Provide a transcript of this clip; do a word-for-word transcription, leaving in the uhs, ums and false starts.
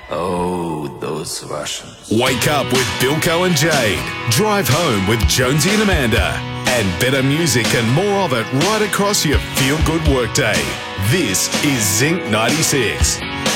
Oh, those Russians. Wake up with Bilko and Jade. Drive home with Jonesy and Amanda. And better music and more of it right across your feel-good workday. This is Zinc ninety-six.